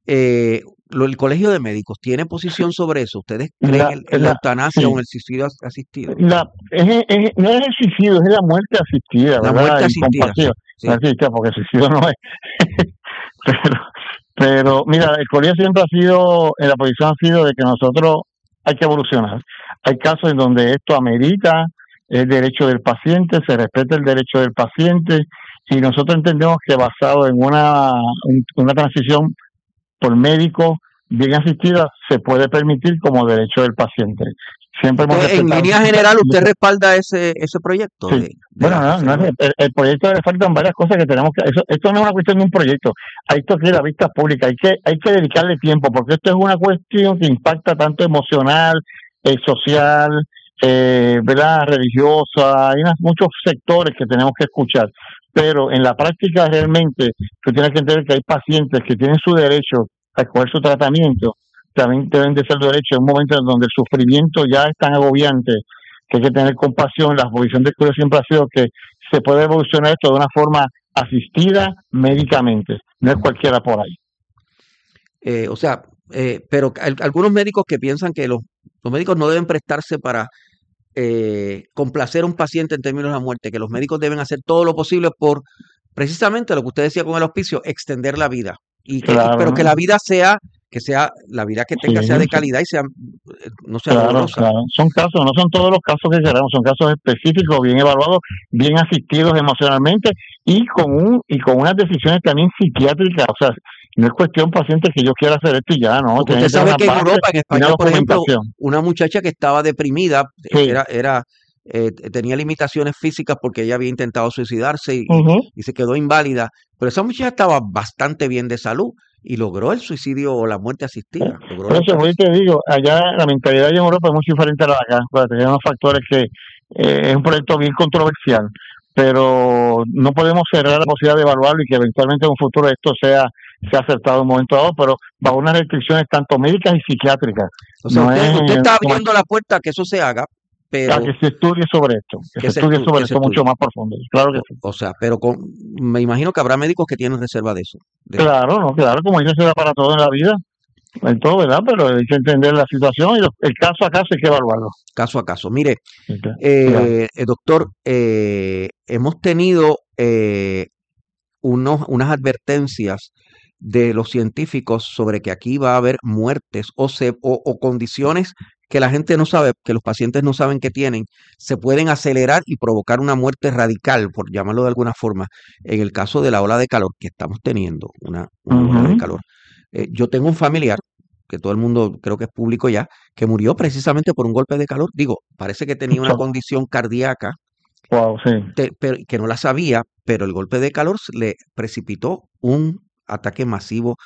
el Colegio de Médicos tiene posición sobre eso. ¿Ustedes creen La, en la la, eutanasia o en sí, el suicidio asistido? no es el suicidio, es la muerte asistida, La ¿verdad? muerte Y asistida, sí, compasiva. No sí. asistida, porque el suicidio no es. pero, pero, mira, el colegio siempre ha sido, en la posición ha sido de que nosotros hay que evolucionar. Hay casos en donde esto amerita el derecho del paciente, se respeta el derecho del paciente, y nosotros entendemos que basado en una transición por médico bien asistida se puede permitir como derecho del paciente. Siempre hemos Entonces, en respetado. línea general, ¿usted respalda ese proyecto Sí. de Bueno, la no, tercera no edad? es, el proyecto le faltan varias cosas que tenemos que. Esto no es una cuestión de un proyecto. Hay esto que ir a vista pública. Hay que dedicarle tiempo, porque esto es una cuestión que impacta tanto emocional, social, ¿verdad? Religiosa. Hay muchos sectores que tenemos que escuchar. Pero en la práctica, realmente, tú tienes que entender que hay pacientes que tienen su derecho a escoger su tratamiento. También deben de ser derechos en un momento en donde el sufrimiento ya es tan agobiante que hay que tener compasión. La posición de estudio siempre ha sido que se puede evolucionar esto de una forma asistida médicamente, no es cualquiera por ahí. O sea, pero algunos médicos que piensan que los médicos no deben prestarse para complacer a un paciente en términos de la muerte, que los médicos deben hacer todo lo posible por precisamente lo que usted decía con el hospicio, extender la vida. Claro, Pero que ¿no? la vida la vida que Sí, tenga sea de sí, calidad y sea, no sea claro, dolorosa. claro. Son casos, no son todos los casos que queremos, son casos específicos, bien evaluados, bien asistidos emocionalmente y con unas decisiones también psiquiátricas. O sea, no es cuestión paciente que yo quiera hacer esto y ya, no, Porque tiene usted que tener sabe una que en base Europa, en y una España, por ejemplo, documentación. una muchacha que estaba deprimida, Sí. tenía limitaciones físicas porque ella había intentado suicidarse Ujú. y se quedó inválida, pero esa muchacha estaba bastante bien de salud y logró el suicidio o la muerte asistida, logró Por la eso, hoy eutanasia. te digo, allá la mentalidad allá en Europa es muy diferente a la de acá, porque hay unos factores que es un proyecto bien controversial, pero no podemos cerrar la posibilidad de evaluarlo y que eventualmente en un futuro esto sea acertado en un momento dado, pero bajo unas restricciones tanto médicas y psiquiátricas. O sea, No usted es está como abriendo la puerta a que eso se haga, a pero que se estudie sobre esto, que se estudie que sobre se esto mucho estudie. más profundo. Claro que sí. O sea, pero me imagino que habrá médicos que tienen reserva de eso, Claro, no, claro, como dice, se da para todo en la vida, en todo, ¿verdad? Pero hay que entender la situación y el caso a caso hay que evaluarlo. caso a caso. Mire, Ok. Ya. doctor, hemos tenido unas advertencias de los científicos sobre que aquí va a haber muertes o condiciones que la gente no sabe, que los pacientes no saben que tienen, se pueden acelerar y provocar una muerte radical, por llamarlo de alguna forma, en el caso de la ola de calor que estamos teniendo, una ola de Ujú. calor. Yo tengo un familiar, que todo el mundo creo que es público ya, que murió precisamente por un golpe de calor. Digo, parece que tenía una condición cardíaca Wow, sí. pero, que no la sabía, pero el golpe de calor le precipitó un ataque masivo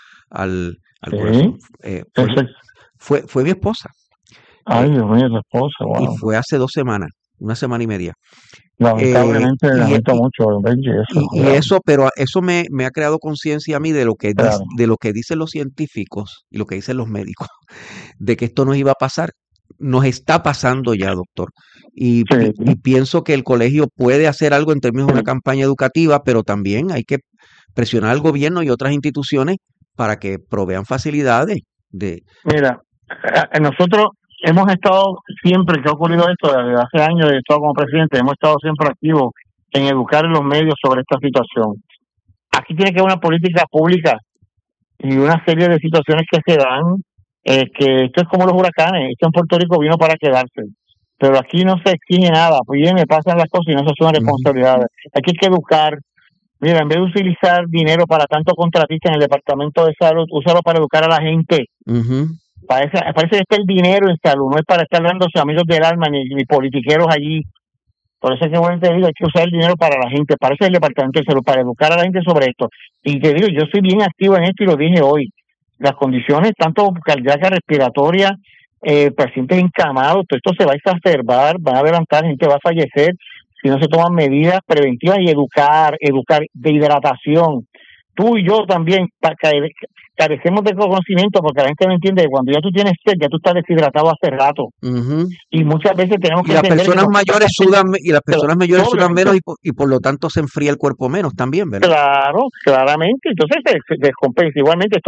al Sí. corazón. Ese, Fue mi esposa ay, eh, Dios mío, tu esposa, y wow. fue hace 2 semanas, una semana y media. Eh, Lamentablemente, y, lamento y, mucho, Benji, eso, y eso, pero eso me ha creado conciencia a mí de claro. de lo que dicen los científicos y lo que dicen los médicos, de que esto nos iba a pasar. Nos está pasando ya, doctor. Sí, Y pienso que el colegio puede hacer algo en términos de una sí. campaña educativa, pero también hay que presionar al gobierno y otras instituciones para que provean facilidades de... Mira, nosotros hemos estado siempre que ha ocurrido esto, desde hace años, he estado como presidente, hemos estado siempre activos en educar en los medios sobre esta situación. Aquí tiene que haber una política pública y una serie de situaciones que se dan, que esto es como los huracanes, esto en Puerto Rico vino para quedarse, pero aquí no se exige nada, pues bien, me pasan las cosas y no se asumen Ujú. responsabilidades. Aquí hay que educar. Mira, en vez de utilizar dinero para tanto contratista en el Departamento de Salud, úsalo para educar a la gente. Ujú. Parece que está el dinero en salud, no es para estar dándose amigos del alma ni politiqueros allí. Por eso es que bueno, te digo, hay que usar el dinero para la gente, para eso es el Departamento de Salud, para educar a la gente sobre esto. Y te digo, yo soy bien activo en esto y lo dije hoy. Las condiciones, tanto cardíaca, respiratoria, pacientes encamados, todo esto se va a exacerbar, van a adelantar, gente va a fallecer si no se toman medidas preventivas y educar de hidratación. Tú y yo también carecemos de conocimiento porque la gente no entiende que cuando ya tú tienes sed, ya tú estás deshidratado hace rato. Ujú. Y muchas veces tenemos Y que las entender que personas cuando estás mayores haciendo, y las personas mayores sudan obviamente, menos y por lo tanto se enfría el cuerpo menos también, ¿verdad? claro, claramente, entonces se descompensa. Igualmente,